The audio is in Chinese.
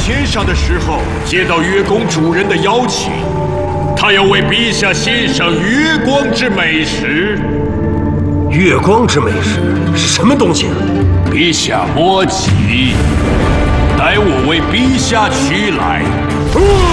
天上的时候，接到月宫主人的邀请，他要为陛下献上月光之美食。 月光之美食是什么东西啊？ 陛下莫急，待我为陛下取来。